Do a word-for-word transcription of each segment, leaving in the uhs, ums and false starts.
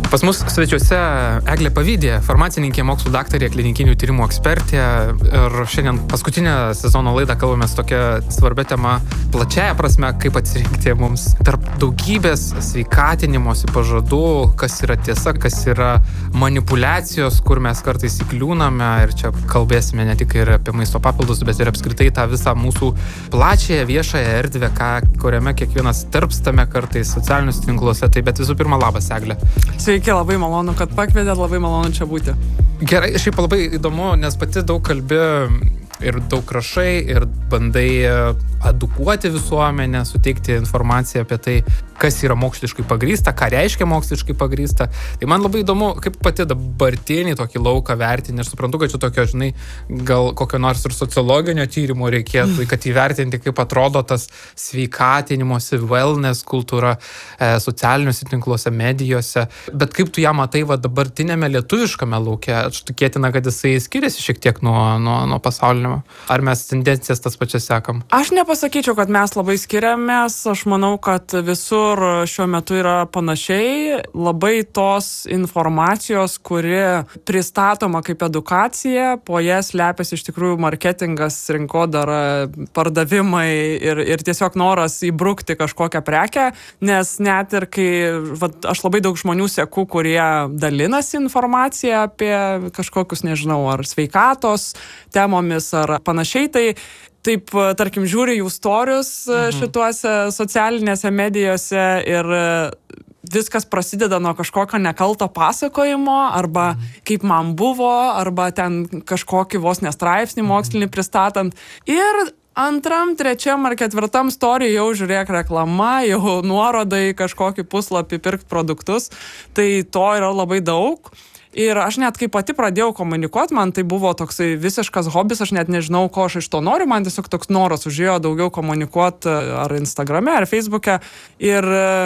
Pas mus svečiuose Eglė Pavydė, farmacininkė, mokslų daktarė, klinikinių tyrimų ekspertė. Ir šiandien paskutinę sezono laidą kalbamės tokia svarbia tema, plačiaja prasme, kaip atsirinkti mums tarp daugybės sveikatinimosi pažadų, kas yra tiesa, kas yra manipulacijos, kur mes kartais įkliūname. Ir čia kalbėsime ne tik ir apie maisto papildus, bet ir apskritai tą visą mūsų plačiąją viešąją erdvę, ką, kuriame kiekvienas tarpstame kartais socialiniuose tinkluose. Tai bet visų pirma, labas, Eglė. Sveiki, labai malonu, kad pakvietėt, labai malonu čia būti. Gerai, šiaip labai įdomu, nes pati daug kalbi ir daug rašai ir bandai edukuoti visuomenę, suteikti informaciją apie tai, kas yra moksliškai pagrįsta, ką reiškia moksliškai pagrįsta. Tai man labai įdomu, kaip pati dabartinį tokį lauką vertinti. Aš suprantu, kad čia tokio, žinai, gal kokio nors ir sociologinio tyrimo reikėtų, kad įvertinti, kaip atrodo tas sveikatinimosi, wellness kultūra e, socialiniuose tinkluose, medijose. Bet kaip tu ją matai va, dabartinėme lietuviškame lauke? Aš tikėtina, kad jisai skiriasi šiek tiek nuo, nuo, nuo pasaulinio. Ar mes tendencijas tas pačias sekam? Aš nepasakyčiau, kad mes labai skiriamės. Aš manau, kad visur šiuo metu yra panašiai. Labai tos informacijos, kuri pristatoma kaip edukacija, po jas slepiasi iš tikrųjų marketingas, rinkodara, pardavimai ir, ir tiesiog noras įbrukti kažkokią prekę, nes net ir kai vat, aš labai daug žmonių seku, kurie dalinasi informaciją apie kažkokius, nežinau, ar sveikatos temomis ar panašiai, tai taip, tarkim, žiūri jų storius mhm. šituose socialinėse medijose ir viskas prasideda nuo kažkokio nekalto pasakojimo arba mhm. kaip man buvo, arba ten kažkokį vos nestraipsnį mokslinį mhm. pristatant. Ir antram, trečiam ar ketvirtam story jau žiūrėk reklama, jau nuoroda į kažkokį puslapį pirkt produktus. Tai to yra labai daug. Ir aš net kai pati pradėjau komunikuoti, man tai buvo toksai visiškas hobis, aš net nežinau, ko aš iš to noriu, man tiesiog toks noras užėjo daugiau komunikuoti ar Instagrame, ar Facebook'e. Ir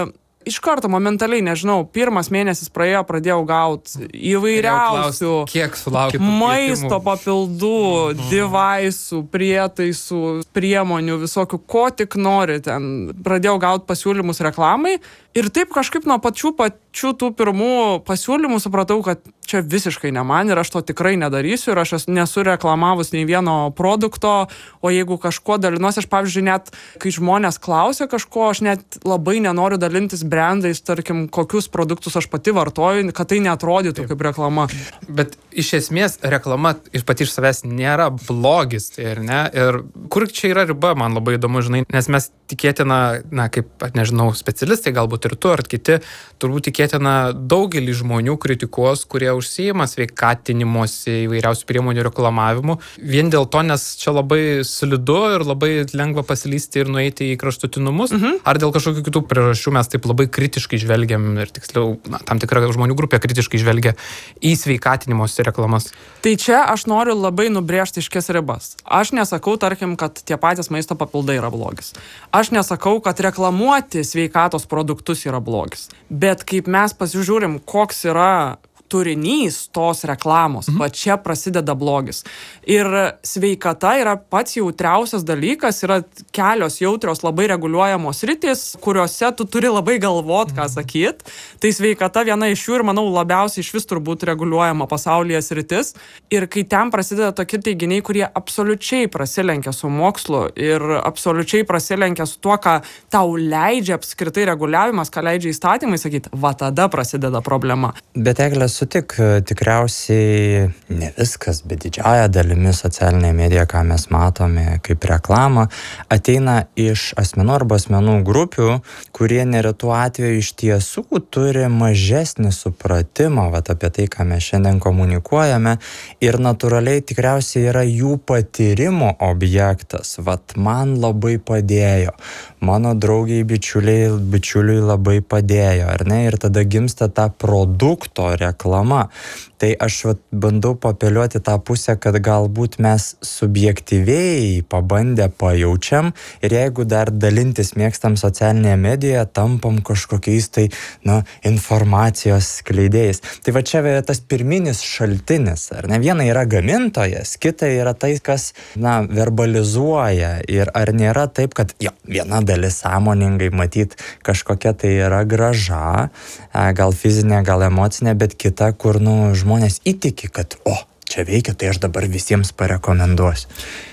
iš karto momentaliai, nežinau, pirmas mėnesis praėjo, pradėjau gauti įvairiausių kiek sulauki maisto papildų, mhm. devaisų, prietaisų, priemonių, visokių, ko tik nori ten. Pradėjau gauti pasiūlymus reklamai ir taip kažkaip nuo pačių pačių tų pirmų pasiūlymų supratau, kad čia visiškai ne man ir aš to tikrai nedarysiu ir aš nesu reklamavus nei vieno produkto, o jeigu kažkuo dalinuosi, aš pavyzdžiui net, kai žmonės klausia kažko, aš net labai nenoriu dalintis brandais, tarkim, kokius produktus aš pati vartoju, kad tai neatrodytų kaip reklama. Bet iš esmės reklama iš pati iš savęs nėra blogis, tai ir ne? Ir kur čia yra riba, man labai įdomu, žinai, nes mes tikėtina, na, kaip, nežinau, specialistai, galbūt ir tu, ar kiti, turbūt tikėtina daugelį žmonių kritikuos, kurie užsiima sveikatinimosi įvairiausių priemonių reklamavimu. Vien dėl to, nes čia labai solidu ir labai lengva pasilysti ir nueiti į kraštutinumus, mhm. ar dėl kažkokių kitų priežasčių mes taip labai kritiškai žvelgiam ir tiksliau, na, tam tikra žmonių grupė kritiškai žvelgia į sveikatinimosi reklamas. Tai čia aš noriu labai nubrėžti aiškias ribas. Aš nesakau, tarkim, kad tie patys maisto papildai yra blogis. Aš nesakau, kad reklamuoti sveikatos produktus yra blogis. Bet kaip mes pasižiūrim, koks yra turinys tos reklamos, mhm. va čia prasideda blogis. Ir sveikata yra pats jautriausias dalykas, yra kelios jautrios labai reguliuojamos sritys, kuriuose tu turi labai galvot, ką sakyt. Tai sveikata viena iš jų ir, manau, labiausiai iš vis turbūt reguliuojama pasaulyje sritis. Ir kai ten prasideda tokie teiginiai, kurie absoliučiai prasilenkia su mokslu ir absoliučiai prasilenkia su tuo, ką tau leidžia apskritai reguliavimas, ką leidžia įstatymai sakyti, va tada prasideda problema. Bet Eglė, sutik, tikriausiai ne viskas, bet didžiąja dalimi socialinė medija, ką mes matome kaip reklamą, ateina iš asmenų arba asmenų grupių, kurie neretu atveju iš tiesų turi mažesnį supratimą vat, apie tai, ką mes šiandien komunikuojame ir natūraliai tikriausiai yra jų patyrimo objektas. Vat man labai padėjo, mano draugiai, bičiuliai, bičiuliui labai padėjo, ar ne? Ir tada gimsta ta produkto reklama. reklama. Tai aš vat, bandau papeliuoti tą pusę, kad galbūt mes subjektyviai pabandę pajaučiam ir jeigu dar dalintis mėgstam socialinėje medijoje, tampam kažkokiais tai, na, informacijos skleidėjais. Tai va čia tas pirminis šaltinis, ar ne? Viena yra gamintojas, kita yra tai, kas, na, verbalizuoja ir ar nėra taip, kad jo, viena dalis sąmoningai matyt kažkokia tai yra graža, gal fizinė, gal emocinė, bet kita, kur, nu, žmonės įtiki, kad, o, čia veikia, tai aš dabar visiems parekomenduosiu.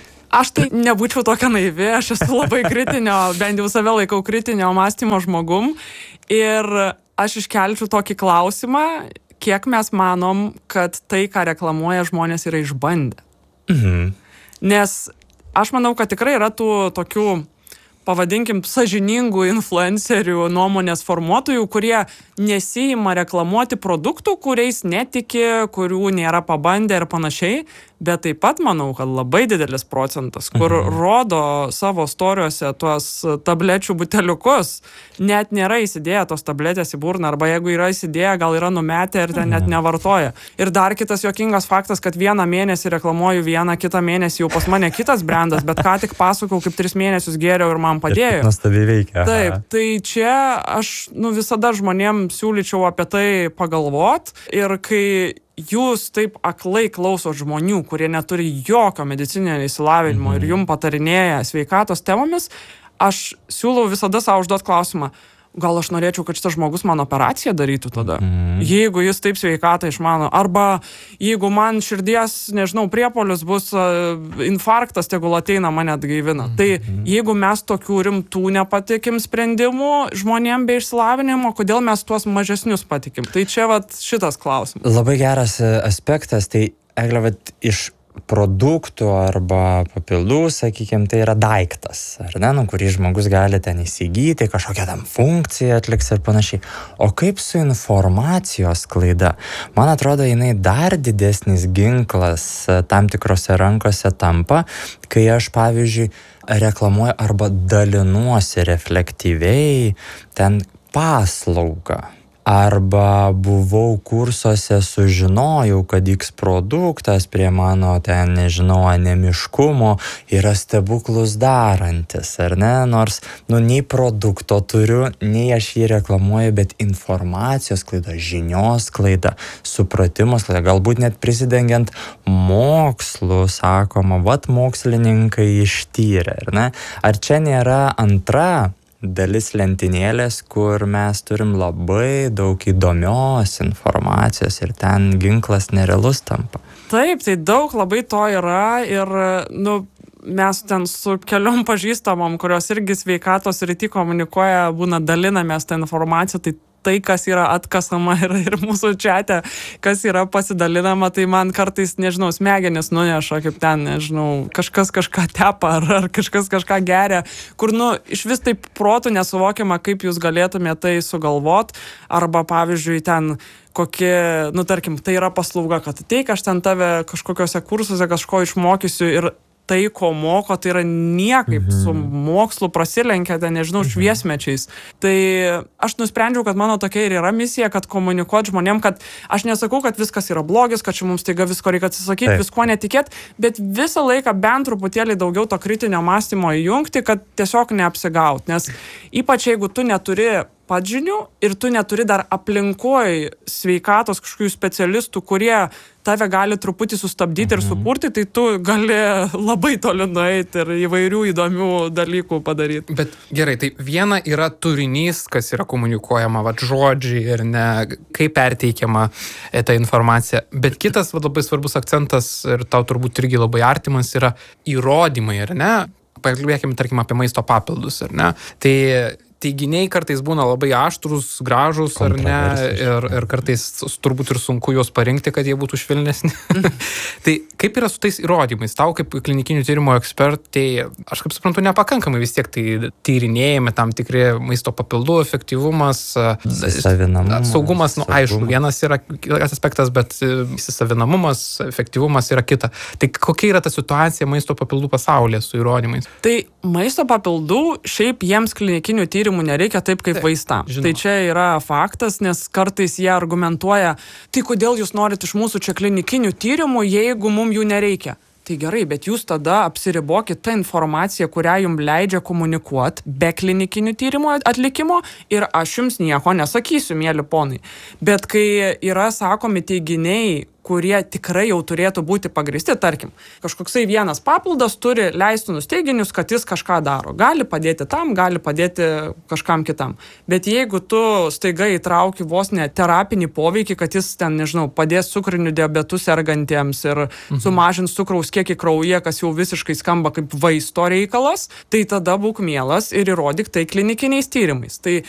Aš tai nebūčiau tokia naivi, aš esu labai kritinio, bent jau save laikau kritinio mąstymo žmogum ir aš iškelčiau tokį klausimą, kiek mes manom, kad tai, ką reklamuoja žmonės, yra išbandę. Mhm. Nes aš manau, kad tikrai yra tų tokių, pavadinkim, sąžiningų influencerių, nuomonės formuotojų, kurie nesijima reklamuoti produktų, kuriais netiki, kurių nėra pabandę ir panašiai, bet taip pat manau, kad labai didelis procentas, kur mhm. rodo savo storiuose tuos tablečių buteliukus, net nėra įsidėję tos tabletės į burną, arba jeigu yra įsidėję, gal yra numetę ir ten mhm. net nevartoja. Ir dar kitas juokingas faktas, kad vieną mėnesį reklamuoju vieną, kitą mėnesį jau pas mane kitas brandas, bet ką tik pasakau, kaip tris mėnesius gėriau ir man padėjo. Nuostabiai veikia. Taip, tai čia aš nu, visada žmonėm siūlyčiau apie tai pagalvot ir kai jūs taip aklai klausot žmonių, kurie neturi jokio medicininio išsilavinimo mhm. ir jum patarinėja sveikatos temomis, aš siūlau visada savo užduot klausimą, gal aš norėčiau, kad šitas žmogus man operaciją darytų tada, mhm. jeigu jis taip sveikatą išmano, arba jeigu man širdies, nežinau, priepuolis bus uh, infarktas, tegul ateina mane atgaivina. Mhm. Tai jeigu mes tokių rimtų nepatikim sprendimų žmonėm be išsilavinimo, kodėl mes tuos mažesnius patikim? Tai čia vat šitas klausimas. Labai geras aspektas, tai Egle, vat iš produktų arba papildų, sakykime, tai yra daiktas, ar ne, nu, kurį žmogus gali ten įsigyti, kažkokią tam funkciją atliks ir panašiai. O kaip su informacijos klaida? Man atrodo, jinai dar didesnis ginklas tam tikrose rankose tampa, kai aš, pavyzdžiui, reklamuoju arba dalinuosi reflektyviai ten paslaugą. Arba buvau kursuose, sužinojau, kad X produktas prie mano ten, nežinau, anemiškumo yra stebuklus darantis, ar ne? Nors, nu, nei produkto turiu, nei aš jį reklamuoju, bet informacijos klaida, žinios klaida, supratimos klaida, galbūt net prisidengiant mokslu, sakoma, vat mokslininkai ištyrė, ar ne? Ar čia nėra antra dalis lentynėlės, kur mes turim labai daug įdomios informacijos ir ten ginklas nerealus tampa? Taip, tai daug labai to yra ir, nu, mes ten su keliom pažįstamom, kurios irgi sveikatos rytį komunikuoja, būna dalinamės tą informaciją, tai tai, kas yra atkasama ir, ir mūsų čiate, kas yra pasidalinama, tai man kartais, nežinau, smegenis nuneša, kaip ten, nežinau, kažkas kažką tepa ar, ar kažkas kažką geria, kur, nu, iš vis taip protų nesuvokiama, kaip jūs galėtumėte tai sugalvot, arba, pavyzdžiui, ten kokie, nu, tarkim, tai yra paslauga, kad ateik, aš ten tave kažkokiuose kursuose kažko išmokysiu ir tai, ko moko, tai yra niekaip mhm. su mokslu prasilenkia, ten, nežinau, mhm. šviesmečiais. Tai aš nusprendžiau, kad mano tokia ir yra misija, kad komunikuoti žmonėm, kad aš nesakau, kad viskas yra blogis, kad čia mums taiga visko reikia atsisakyti, Taip. visko netikėti, bet visą laiką bent truputėlį daugiau to kritinio mąstymo įjungti, kad tiesiog neapsigaut. Nes ypač jeigu tu neturi pats žinių ir tu neturi dar aplinkoj sveikatos kažkokių specialistų, kurie tave gali truputį sustabdyti mhm. ir supurti, tai tu gali labai toli nueiti ir įvairių įdomių dalykų padaryti. Bet gerai, tai viena yra turinys, kas yra komunikuojama, va, žodžiai ir ne, kaip perteikiama ta informacija. Bet kitas va, labai svarbus akcentas ir tau turbūt irgi labai artimas yra įrodymai, ar ne? Pakalbėkime, tarkim, apie maisto papildus, ar ne? Tai teiginiai kartais būna labai aštrus, gražus, ar ne, ir, ir kartais turbūt ir sunku juos parinkti, kad jie būtų švelnesni. Tai kaip yra su tais įrodymais? Tau kaip klinikinių tyrimų ekspertai, aš kaip suprantu, nepakankamai vis tiek tai tyrinėjame tam tikri maisto papildų, efektyvumas, įsisavinamumas, saugumas, nu, aišku, vienas yra aspektas, bet įsisavinamumas, efektyvumas yra kita. Tai kokia yra ta situacija maisto papildų pasaulyje su įrodymais? Tai maisto papildų šiaip jiems klinikinių tyrimų tyrimų nereikia taip kaip vaistam. Tai čia yra faktas, nes kartais jie argumentuoja, tai kodėl jūs norit iš mūsų čia klinikinių tyrimų, jeigu mums jų nereikia. Tai gerai, bet jūs tada apsiribokit tą informaciją, kurią jums leidžia komunikuoti be klinikinių tyrimų atlikimo ir aš jums nieko nesakysiu, mėly ponai. Bet kai yra sakomi teiginiai, kurie tikrai jau turėtų būti pagristi, tarkim, kažkoksai vienas papildas turi leistinus teiginius, kad jis kažką daro. Gali padėti tam, gali padėti kažkam kitam. Bet jeigu tu staiga įtrauki vos ne terapinį poveikį, kad jis ten, nežinau, padės cukriniu diabetu sergantiems ir mhm. sumažins cukraus kiekį kraujyje, kas jau visiškai skamba kaip vaisto reikalas, tai tada būk mielas ir įrodyk tai klinikiniais tyrimais. Tai